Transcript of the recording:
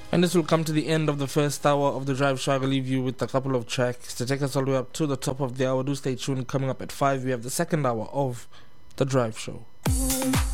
And this will come to the end of the first hour of the Drive Show. I'll leave you with a couple of tracks to take us all the way up to the top of the hour. Do stay tuned. Coming up at 5, we have the second hour of the Drive Show.